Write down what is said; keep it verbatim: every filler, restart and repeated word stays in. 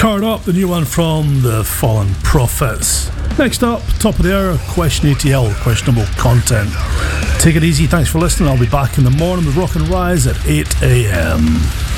Card Up, the new one from the Fallen Prophets. Next up, top of the hour, Question A T L, questionable content. Take it easy, thanks for listening. I'll be back in the morning with Rock and Rise at eight a.m.